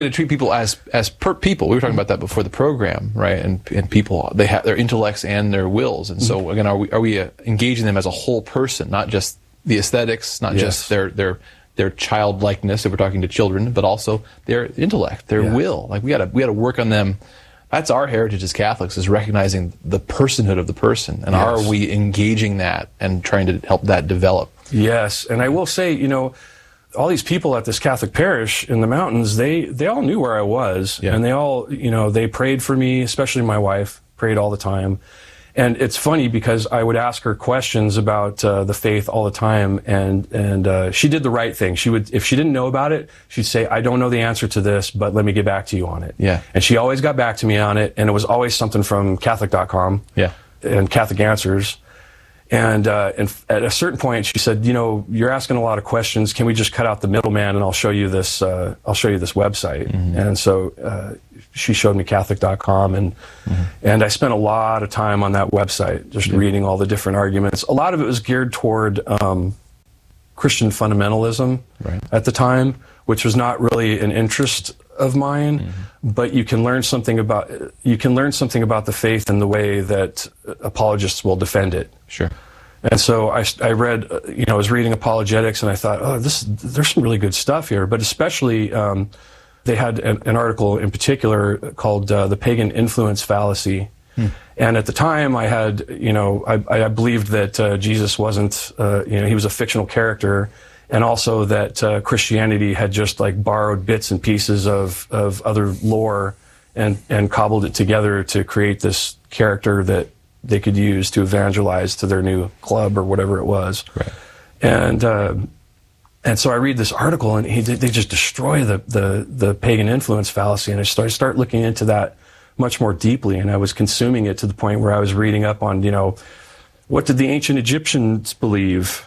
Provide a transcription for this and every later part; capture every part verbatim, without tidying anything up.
to treat people as as per people. We were talking about that before the program, right? And and people, they have their intellects and their wills. And so again, are we are we uh, engaging them as a whole person, not just the aesthetics, not yes. just their their their childlikeness if we're talking to children, but also their intellect, their yeah. will. Like we got to we got to work on them. That's our heritage as Catholics, is recognizing the personhood of the person, and yes. are we engaging that and trying to help that develop? Yes, and I will say, you know, all these people at this Catholic parish in the mountains, they, they all knew where I was. Yeah. And they all, you know, they prayed for me, especially my wife, prayed all the time. And it's funny because I would ask her questions about uh, the faith all the time, and, and uh, she did the right thing. She would, if she didn't know about it, she'd say, I don't know the answer to this, but let me get back to you on it. Yeah. And she always got back to me on it, and it was always something from Catholic dot com yeah. and Catholic Answers. And, uh, and at a certain point, she said, you know, you're asking a lot of questions. Can we just cut out the middleman, and I'll show you this, uh, I'll show you this website. Mm-hmm. And so, uh, she showed me Catholic dot com, and, mm-hmm. and I spent a lot of time on that website, just mm-hmm. reading all the different arguments. A lot of it was geared toward, um, Christian fundamentalism right. at the time, which was not really an interest of mine, mm-hmm. but you can learn something about you can learn something about the faith in the way that apologists will defend it. Sure. And so I, I read, you know, I was reading apologetics, and I thought, oh, this there's some really good stuff here. But especially, um, they had an, an article in particular called uh, "The Pagan Influence Fallacy." Hmm. And at the time, I had, you know, I, I believed that uh, Jesus wasn't, uh, you know, he was a fictional character. And also that uh, Christianity had just like borrowed bits and pieces of, of other lore and, and cobbled it together to create this character that they could use to evangelize to their new club or whatever it was. Right. And uh, and so I read this article, and he, they just destroy the, the, the pagan influence fallacy. And I start, start looking into that much more deeply. And I was consuming it to the point where I was reading up on, you know, what did the ancient Egyptians believe?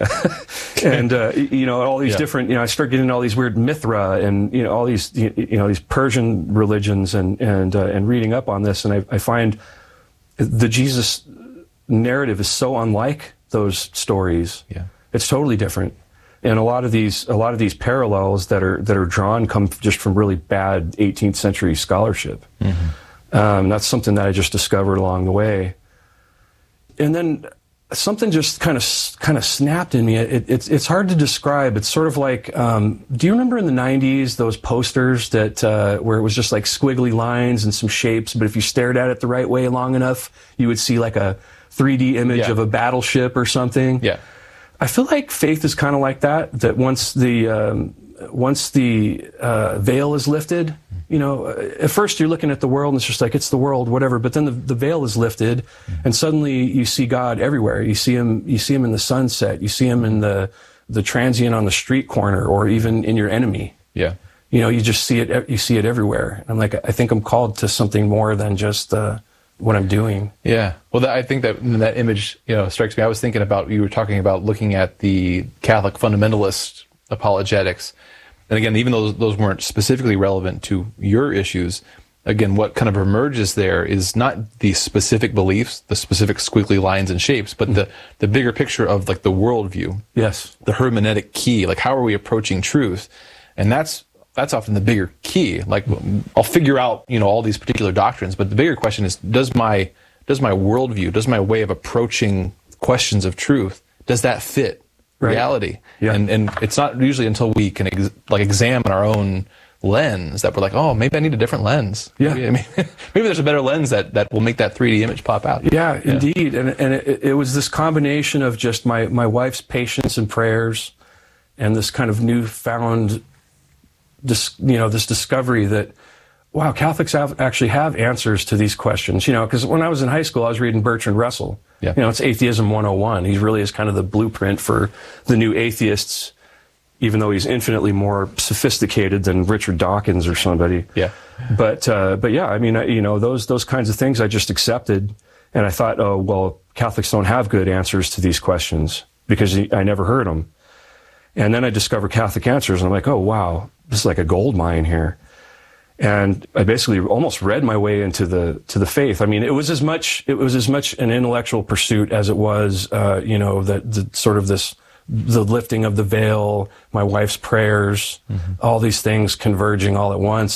and uh, you know, all these yeah. different, you know, I start getting all these weird Mithra and, you know, all these, you know, these Persian religions, and and uh, and reading up on this, and I, I find the Jesus narrative is so unlike those stories. Yeah, it's totally different, and a lot of these a lot of these parallels that are that are drawn come just from really bad eighteenth century scholarship. Mm-hmm. Um, that's something that I just discovered along the way, and then something just kind of kind of snapped in me. It, it's it's hard to describe. It's sort of like, um, do you remember in the nineties those posters that uh, where it was just like squiggly lines and some shapes, but if you stared at it the right way long enough, you would see like a three D image yeah. of a battleship or something? Yeah. I feel like faith is kind of like that. That once the um, once the uh, veil is lifted, you know, at first you're looking at the world and it's just like, it's the world, whatever. But then the, the veil is lifted, mm-hmm. and suddenly you see God everywhere. You see him, you see him in the sunset. You see him in the, the transient on the street corner, or even in your enemy. Yeah. You know, you just see it, you see it everywhere. And I'm like, I think I'm called to something more than just, uh, what I'm doing. Yeah. Well, that, I think that that image, you know, strikes me. I was thinking about, you were talking about looking at the Catholic fundamentalist apologetics. And again, even though those weren't specifically relevant to your issues, again, what kind of emerges there is not the specific beliefs, the specific squiggly lines and shapes, but mm-hmm. the, the bigger picture of like the worldview. Yes. The hermeneutic key, like how are we approaching truth? And that's that's often the bigger key. Like I'll figure out, you know, all these particular doctrines, but the bigger question is, does my does my worldview, does my way of approaching questions of truth, does that fit reality? Yeah. And and it's not usually until we can ex- like examine our own lens that we're like, oh, maybe I need a different lens. Yeah. Maybe, I mean, maybe there's a better lens that, that will make that three D image pop out. Yeah, yeah. Indeed. And and it, it was this combination of just my, my wife's patience and prayers, and this kind of newfound, dis, you know, this discovery that, wow, Catholics have, actually have answers to these questions. You know, because when I was in high school, I was reading Bertrand Russell. Yeah. You know, it's Atheism one oh one. He really is kind of the blueprint for the new atheists, even though he's infinitely more sophisticated than Richard Dawkins or somebody. Yeah. But uh, but yeah, I mean, I, you know, those those kinds of things I just accepted, and I thought, oh well, Catholics don't have good answers to these questions because I never heard them. And then I discovered Catholic Answers, and I'm like, oh wow, this is like a gold mine here. And I basically almost read my way into the to the faith. I mean, it was as much it was as much an intellectual pursuit as it was, uh, you know, that the sort of this the lifting of the veil, my wife's prayers, mm-hmm. all these things converging all at once.